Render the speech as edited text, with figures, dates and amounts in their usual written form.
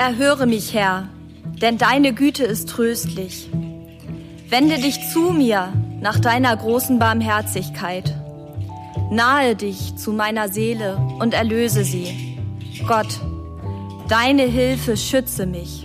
Erhöre mich, Herr, denn deine Güte ist tröstlich. Wende dich zu mir nach deiner großen Barmherzigkeit. Nahe dich zu meiner Seele und erlöse sie. Gott, deine Hilfe schütze mich.